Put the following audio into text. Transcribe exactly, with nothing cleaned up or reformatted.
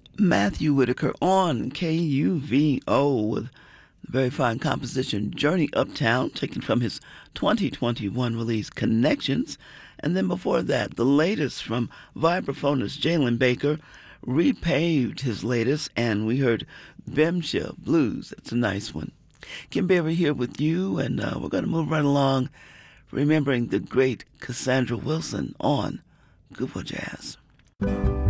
Matthew Whitaker on K U V O with the very fine composition Journey Uptown, taken from his twenty twenty-one release Connections. And then before that, the latest from vibraphonist Jalen Baker, repaved his latest, and we heard Bemsha Blues. It's a nice one. Kim Berry here with you, and uh, we're going to move right along, remembering the great Cassandra Wilson on Gufo Jazz.